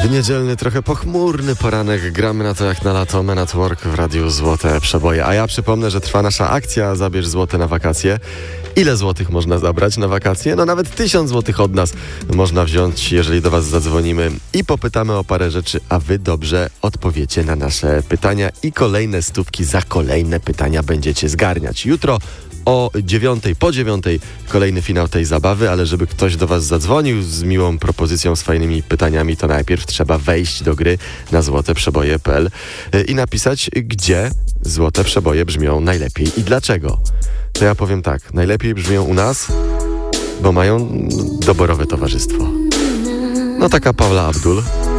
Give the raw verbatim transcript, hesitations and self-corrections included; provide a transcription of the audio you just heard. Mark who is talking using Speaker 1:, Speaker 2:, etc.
Speaker 1: W niedzielny, trochę pochmurny poranek gramy na to jak na lato. Men at Work w Radiu Złote Przeboje. A ja przypomnę, że trwa nasza akcja Zabierz złote na wakacje. Ile złotych można zabrać na wakacje? No nawet tysiąc złotych od nas można wziąć, jeżeli do was zadzwonimy i popytamy o parę rzeczy, a wy dobrze odpowiecie na nasze pytania i kolejne stówki za kolejne pytania będziecie zgarniać. Jutro o dziewiątej, po dziewiątej kolejny finał tej zabawy, ale żeby ktoś do was zadzwonił z miłą propozycją, z fajnymi pytaniami, to najpierw trzeba wejść do gry na złoteprzeboje kropka p l i napisać, gdzie Złote Przeboje brzmią najlepiej i dlaczego. To ja powiem tak, najlepiej brzmią u nas, bo mają doborowe towarzystwo. No taka Paula Abdul.